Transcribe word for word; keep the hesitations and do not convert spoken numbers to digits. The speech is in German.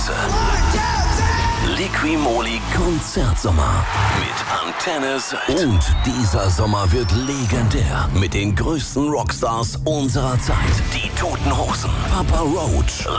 Größe. Liqui-Moly Konzertsommer mit Antenne Sylt. Und dieser Sommer wird legendär mit den größten Rockstars unserer Zeit. Die Toten Hosen, Papa Roach,